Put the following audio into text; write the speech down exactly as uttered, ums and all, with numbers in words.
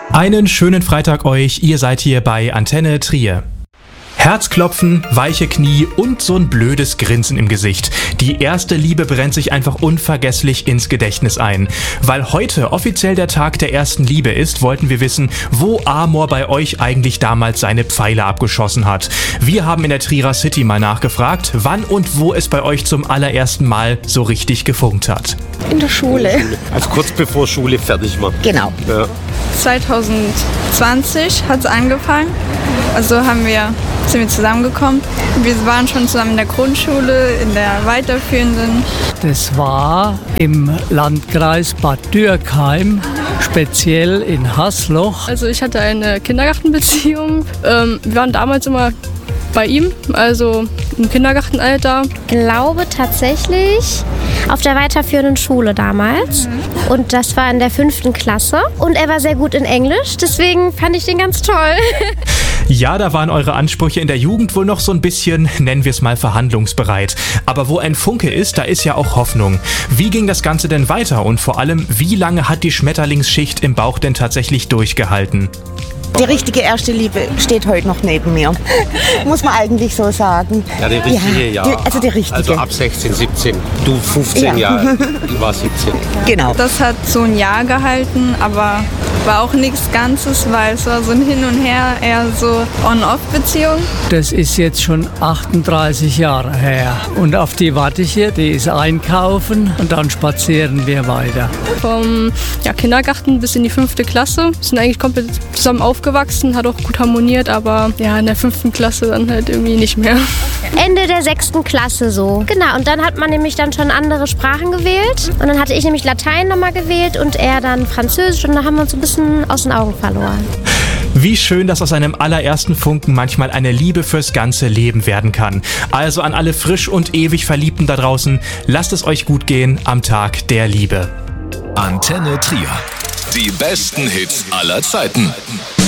Einen schönen Freitag euch, ihr seid hier bei Antenne Trier. Herzklopfen, weiche Knie und so ein blödes Grinsen im Gesicht. Die erste Liebe brennt sich einfach unvergesslich ins Gedächtnis ein. Weil heute offiziell der Tag der ersten Liebe ist, wollten wir wissen, wo Amor bei euch eigentlich damals seine Pfeile abgeschossen hat. Wir haben in der Trierer City mal nachgefragt, wann und wo es bei euch zum allerersten Mal so richtig gefunkt hat. In der Schule. Also kurz bevor Schule fertig war. Genau. Ja. zwanzig zwanzig hat es angefangen. Also haben wir, sind wir zusammengekommen. Wir waren schon zusammen in der Grundschule, in der weiterführenden. Das war im Landkreis Bad Dürkheim, speziell in Hasloch. Also ich hatte eine Kindergartenbeziehung. Ähm, wir waren damals immer bei ihm, also im Kindergartenalter. Ich glaube tatsächlich auf der weiterführenden Schule damals. Mhm. Und das war in der fünften Klasse. Und er war sehr gut in Englisch, deswegen fand ich den ganz toll. Ja, da waren eure Ansprüche in der Jugend wohl noch so ein bisschen, nennen wir es mal, verhandlungsbereit. Aber wo ein Funke ist, da ist ja auch Hoffnung. Wie ging das Ganze denn weiter und vor allem, wie lange hat die Schmetterlingsschicht im Bauch denn tatsächlich durchgehalten? Die richtige erste Liebe steht heute noch neben mir. Muss man eigentlich so sagen. Ja, die richtige, ja. Die, also die richtige. Also ab sechzehn, siebzehn. Du fünfzehn Ja. Jahre, ich war siebzehn. Genau. Das hat so ein Jahr gehalten, aber war auch nichts Ganzes, weil es war so ein Hin und Her, eher so On-Off-Beziehung. Das ist jetzt schon achtunddreißig Jahre her. Und auf die warte ich hier, die ist einkaufen und dann spazieren wir weiter. Vom ja, Kindergarten bis in die fünfte Klasse. Sind eigentlich komplett zusammen aufgewachsen, hat auch gut harmoniert, aber ja, in der fünften Klasse dann halt irgendwie nicht mehr. Ende der sechsten Klasse so. Genau, und dann hat man nämlich dann schon andere Sprachen gewählt. Und dann hatte ich nämlich Latein nochmal gewählt und er dann Französisch. Und da haben wir uns ein bisschen aus den Augen verloren. Wie schön, dass aus einem allerersten Funken manchmal eine Liebe fürs ganze Leben werden kann. Also an alle frisch und ewig Verliebten da draußen, lasst es euch gut gehen am Tag der Liebe. Antenne Trier. Die besten Hits aller Zeiten.